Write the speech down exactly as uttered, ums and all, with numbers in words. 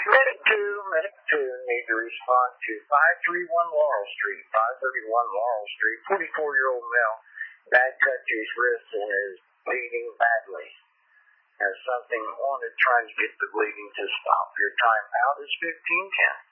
Medic two, Medic two, need to respond to five thirty-one Laurel Street, five thirty-one Laurel Street, forty-four-year-old male, bad cut to his wrist and is bleeding badly. Has something on it trying to get the bleeding to stop. Your time out is fifteen ten.